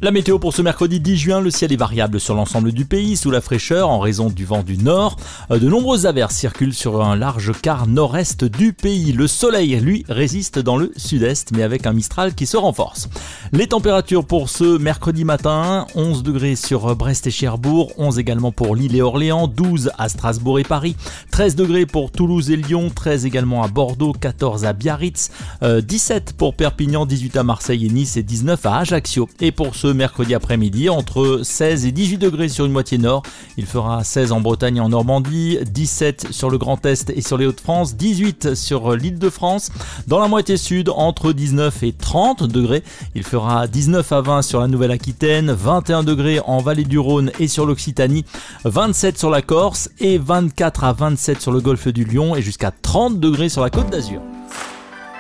La météo pour ce mercredi 10 juin, le ciel est variable sur l'ensemble du pays, sous la fraîcheur en raison du vent du nord. De nombreuses averses circulent sur un large quart nord-est du pays. Le soleil, lui, résiste dans le sud-est, mais avec un Mistral qui se renforce. Les températures pour ce mercredi matin, 11 degrés sur Brest et Cherbourg, 11 également pour Lille et Orléans, 12 à Strasbourg et Paris, 13 degrés pour Toulouse et Lyon, 13 également à Bordeaux, 14 à Biarritz, 17 pour Perpignan, 18 à Marseille et Nice et 19 à Ajaccio. Et pour ce mercredi après-midi, entre 16 et 18 degrés sur une moitié nord. Il fera 16 en Bretagne et en Normandie, 17 sur le Grand Est et sur les Hauts-de-France, 18 sur l'Île-de-France. Dans la moitié sud, entre 19 et 30 degrés. Il fera 19 à 20 sur la Nouvelle-Aquitaine, 21 degrés en Vallée du Rhône et sur l'Occitanie, 27 sur la Corse et 24 à 27 sur le golfe du Lion et jusqu'à 30 degrés sur la Côte d'Azur.